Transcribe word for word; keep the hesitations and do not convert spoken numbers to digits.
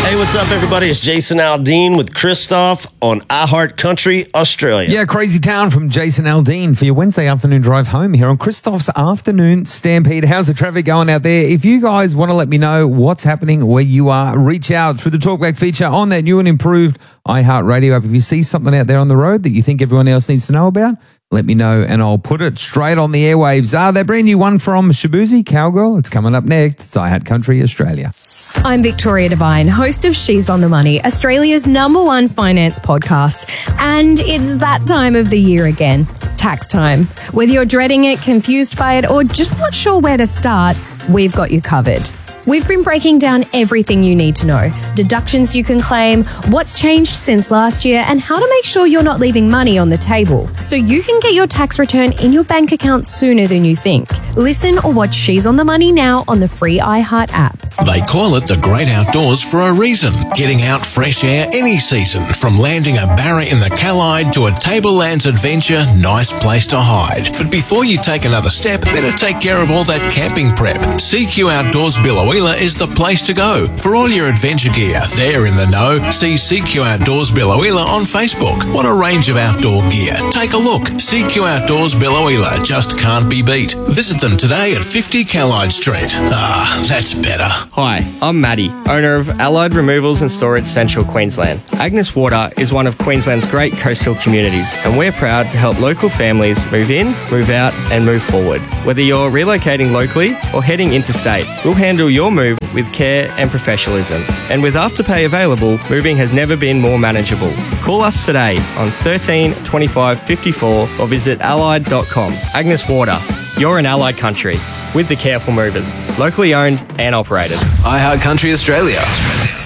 Hey, what's up, everybody? It's Jason Aldean with Christoph on iHeart Country Australia. Yeah, Crazy Town from Jason Aldean for your Wednesday afternoon drive home here on Christoph's Afternoon Stampede. How's the traffic going out there? If you guys want to let me know what's happening where you are, reach out through the Talkback feature on that new and improved iHeartRadio app. If you see something out there on the road that you think everyone else needs to know about, let me know and I'll put it straight on the airwaves. Ah, that brand new one from Shabuzi, Cowgirl. It's coming up next. It's iHeart Country Australia. I'm Victoria Devine, host of She's on the Money, Australia's number one finance podcast. And it's that time of the year again, tax time. Whether you're dreading it, confused by it, or just not sure where to start, we've got you covered. We've been breaking down everything you need to know, deductions you can claim, what's changed since last year, and how to make sure you're not leaving money on the table so you can get your tax return in your bank account sooner than you think. Listen or watch She's on the Money now on the free iHeart app. They call it the great outdoors for a reason. Getting out fresh air any season, from landing a barra in the Callide to a Tablelands adventure, nice place to hide. But before you take another step, better take care of all that camping prep. C Q Outdoors Billowheeler is the place to go for all your adventure gear. They're in the know. See C Q Outdoors Billowheeler on Facebook. What a range of outdoor gear. Take a look. C Q Outdoors Billowheeler just can't be beat. Visit them today at fifty Callide Street. Ah, that's better. Hi, I'm Maddie, owner of Allied Removals and Storage Central Queensland. Agnes Water is one of Queensland's great coastal communities, and we're proud to help local families move in, move out and move forward. Whether you're relocating locally or heading interstate, we'll handle your move with care and professionalism. And with Afterpay available, moving has never been more manageable. Call us today on thirteen twenty-five fifty-four or visit allied dot com. Agnes Water, you're in Allied Country with the Careful Movers, locally owned and operated. iHeart Country Australia.